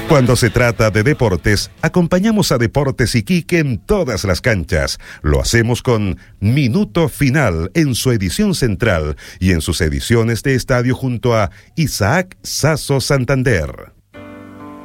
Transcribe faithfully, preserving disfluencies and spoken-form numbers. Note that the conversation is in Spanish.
Cuando se trata de deportes, acompañamos a Deportes Iquique en todas las canchas. Lo hacemos con Minuto Final en su edición central y en sus ediciones de estadio junto a Isaac Sasso Santander.